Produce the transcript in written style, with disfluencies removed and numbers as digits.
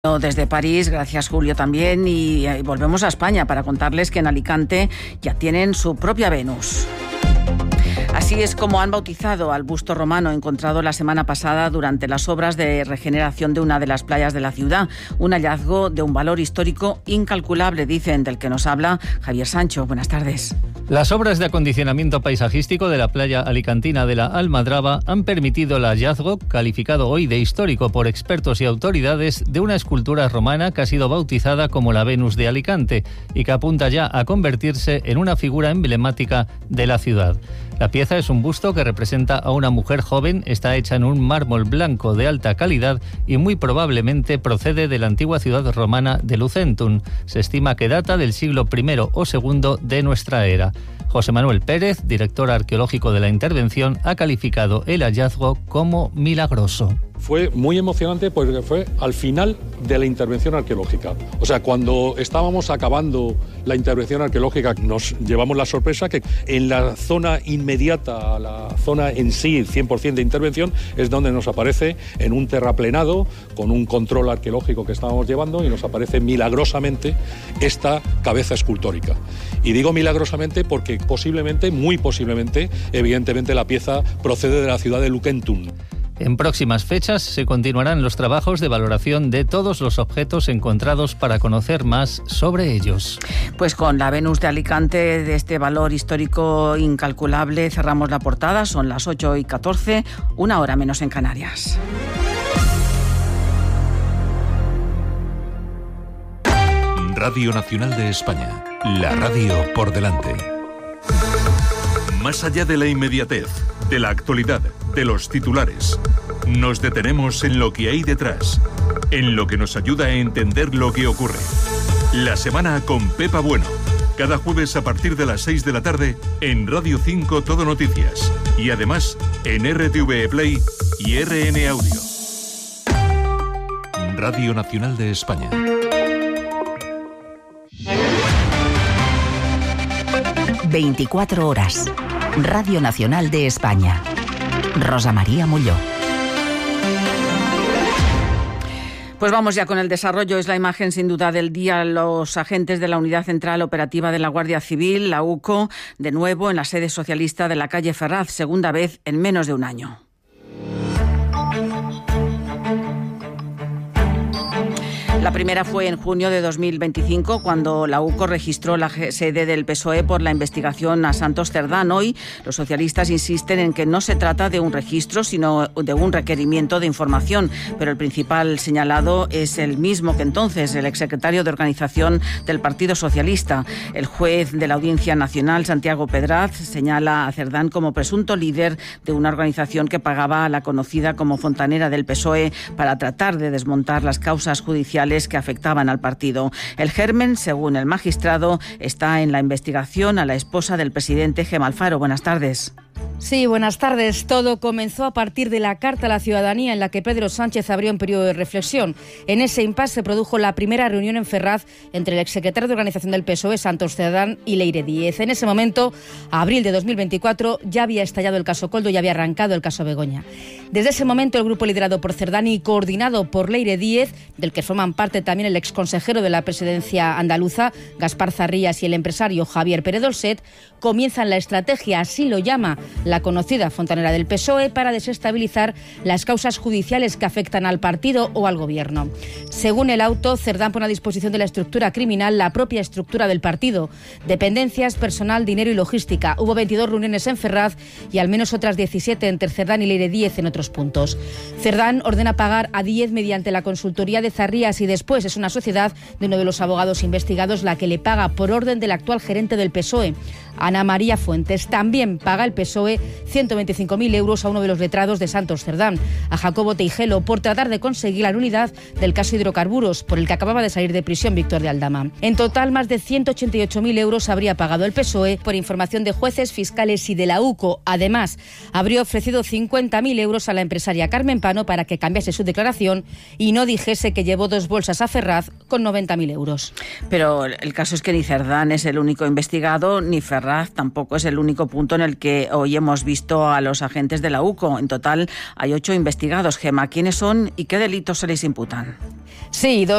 Desde París, gracias Julio también, y volvemos a España para contarles que en Alicante ya tienen su propia Venus. Así es como han bautizado al busto romano encontrado la semana pasada durante las obras de regeneración de una de las playas de la ciudad. Un hallazgo de un valor histórico incalculable, dicen, del que nos habla Javier Sancho. Buenas tardes. Las obras de acondicionamiento paisajístico de la playa alicantina de la Almadraba han permitido el hallazgo, calificado hoy de histórico por expertos y autoridades, de una escultura romana que ha sido bautizada como la Venus de Alicante y que apunta ya a convertirse en una figura emblemática de la ciudad. La pieza es un busto que representa a una mujer joven, está hecha en un mármol blanco de alta calidad y muy probablemente procede de la antigua ciudad romana de Lucentum. Se estima que data del siglo I o II de nuestra era. José Manuel Pérez, director arqueológico de la intervención, ha calificado el hallazgo como milagroso. Fue muy emocionante porque fue al final de la intervención arqueológica. O sea, cuando estábamos acabando la intervención arqueológica, nos llevamos la sorpresa que en la zona inmediata a la zona en sí, 100% de intervención, es donde nos aparece en un terraplenado con un control arqueológico que estábamos llevando y nos aparece milagrosamente esta cabeza escultórica. Y digo milagrosamente porque posiblemente, muy posiblemente, evidentemente la pieza procede de la ciudad de Lucentum. En próximas fechas se continuarán los trabajos de valoración de todos los objetos encontrados para conocer más sobre ellos. Pues con la Venus de Alicante, de este valor histórico incalculable, cerramos la portada. Son las 8:14, una hora menos en Canarias. Radio Nacional de España, la radio por delante. Más allá de la inmediatez, de la actualidad, de los titulares, nos detenemos en lo que hay detrás, en lo que nos ayuda a entender lo que ocurre. La semana con Pepa Bueno, cada jueves a partir de las 6 de la tarde en Radio 5 Todo Noticias y además en RTV Play y RN Audio. Radio Nacional de España. ...24 horas... Radio Nacional de España. Rosa María Molló. Pues vamos ya con el desarrollo. Es la imagen sin duda del día. Los agentes de la Unidad Central Operativa de la Guardia Civil, la UCO, de nuevo en la sede socialista de la calle Ferraz, segunda vez en menos de un año. La primera fue en junio de 2025, cuando la UCO registró la sede del PSOE por la investigación a Santos Cerdán. Hoy, los socialistas insisten en que no se trata de un registro, sino de un requerimiento de información. Pero el principal señalado es el mismo que entonces, el exsecretario de Organización del Partido Socialista. El juez de la Audiencia Nacional, Santiago Pedraz, señala a Cerdán como presunto líder de una organización que pagaba a la conocida como fontanera del PSOE para tratar de desmontar las causas judiciales que afectaban al partido. El germen, según el magistrado, está en la investigación a la esposa del presidente, Gemma Alfaro. Buenas tardes. Sí, buenas tardes. Todo comenzó a partir de la carta a la ciudadanía en la que Pedro Sánchez abrió un periodo de reflexión. En ese impasse se produjo la primera reunión en Ferraz entre el exsecretario de Organización del PSOE, Santos Cerdán, y Leire Díez. En ese momento, abril de 2024, ya había estallado el caso Koldo y había arrancado el caso Begoña. Desde ese momento, el grupo liderado por Cerdán y coordinado por Leire Díez, del que forman parte también el exconsejero de la presidencia andaluza, Gaspar Zarrías, y el empresario Javier Pérez Dolcet, comienzan la estrategia, así lo llama la conocida fontanera del PSOE, para desestabilizar las causas judiciales que afectan al partido o al gobierno. Según el auto, Cerdán pone a disposición de la estructura criminal la propia estructura del partido: dependencias, personal, dinero y logística. Hubo 22 reuniones en Ferraz y al menos otras 17 entre Cerdán y Leire Díez en otros puntos. Cerdán ordena pagar a Díez mediante la consultoría de Zarrías y después es una sociedad de uno de los abogados investigados la que le paga por orden del actual gerente del PSOE, Ana María Fuentes. También paga el PSOE 125.000 euros a uno de los letrados de Santos Cerdán, a Jacobo Teijelo, por tratar de conseguir la nulidad del caso hidrocarburos, por el que acababa de salir de prisión Víctor de Aldama. En total, más de 188.000 euros habría pagado el PSOE por información de jueces, fiscales y de la UCO. Además, habría ofrecido 50.000 euros a la empresaria Carmen Pano para que cambiase su declaración y no dijese que llevó 2 bolsas a Ferraz con 90.000 euros. Pero el caso es que ni Cerdán es el único investigado, ni Ferraz tampoco es el único punto en el que hoy hemos visto a los agentes de la UCO. En total hay 8 investigados. Gemma, ¿quiénes son y qué delitos se les imputan? Sí,